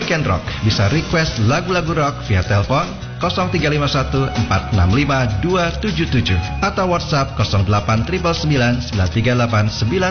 Weekend Rock. Bisa request lagu-lagu rock via telepon 0351 465 277 atau WhatsApp 08 999 938